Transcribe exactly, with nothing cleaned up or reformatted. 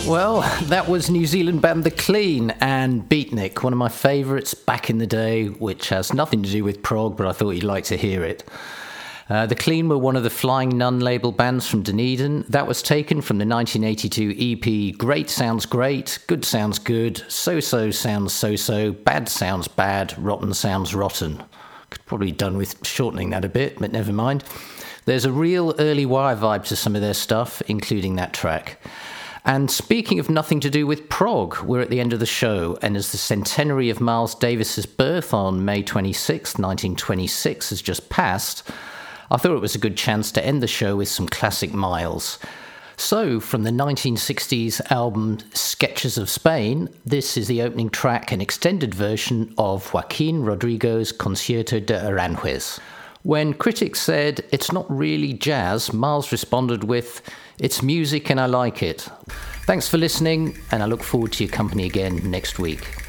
Well, that was New Zealand band The Clean and Beatnik, one of my favourites back in the day, which has nothing to do with prog, but I thought you'd like to hear it. Uh, the Clean were one of the Flying Nun label bands from Dunedin. That was taken from the nineteen eighty-two E P Great Sounds Great, Good Sounds Good, So-So Sounds So-So, Bad Sounds Bad, Rotten Sounds Rotten. Could probably done with shortening that a bit, but never mind. There's a real early Wire vibe to some of their stuff, including that track. And speaking of nothing to do with prog, we're at the end of the show, and as the centenary of Miles Davis's birth on May twenty-sixth, nineteen twenty-six has just passed, I thought it was a good chance to end the show with some classic Miles. So, from the nineteen sixties album Sketches of Spain, this is the opening track, an extended version of Joaquin Rodrigo's Concierto de Aranjuez. When critics said, it's not really jazz, Miles responded with, it's music and I like it. Thanks for listening, and I look forward to your company again next week.